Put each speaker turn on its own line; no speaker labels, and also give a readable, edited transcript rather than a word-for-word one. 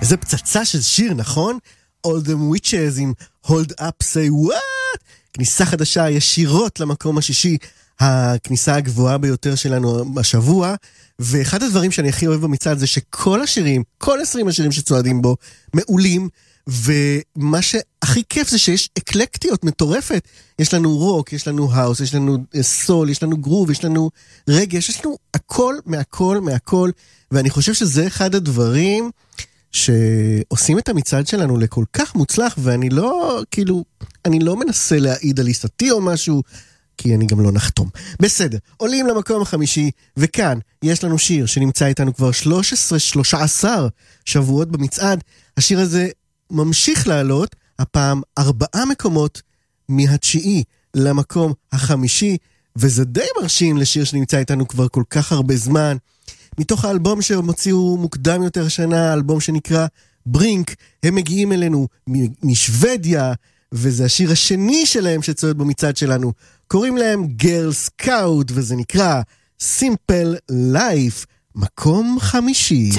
איזה פצצה של שיר, נכון? All them witches עם Hold up say what? כניסה חדשה ישירות למקום השישי, הכניסה הגבוהה ביותר שלנו השבוע, ואחד הדברים שאני הכי אוהב במצעד זה שכל השירים, כל 20 השירים שצועדים בו, מעולים, ומה שהכי כיף זה שיש אקלקטיות מטורפת. יש לנו רוק, יש לנו האוס, יש לנו סול, יש לנו גרוב, יש לנו רגש, יש לנו הכל מהכל מהכל, ואני חושב שזה אחד הדברים שעושים את המצעד שלנו לכל כך מוצלח, ואני לא, כאילו, אני לא מנסה להעיד על עיסתי או משהו, כי אני גם לא נחתום. בסדר, עולים למקום החמישי, וכאן יש לנו שיר שנמצא איתנו כבר 13 שבועות במצעד. השיר הזה ממשיך לעלות, הפעם 4 מקומות מהתשיעי למקום החמישי, וזה די מרשים לשיר שנמצא איתנו כבר כל כך הרבה זמן. מתוך האלבום שהם הוציאו מוקדם יותר השנה, האלבום שנקרא ברינק, הם מגיעים אלינו משוודיה, וזה השיר השני שלהם שצועד במצעד שלנו. קוראים להם גרל סקאוט, וזה נקרא Simple Life, מקום חמישי.